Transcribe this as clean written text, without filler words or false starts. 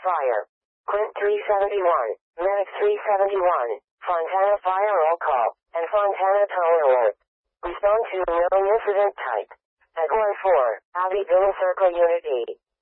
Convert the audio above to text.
fire. Quint 371, Medic 371, Fontana fire roll call, and Fontana tower alert. Respond to known incident type. Agor 4, Abbeville Circle Unit E.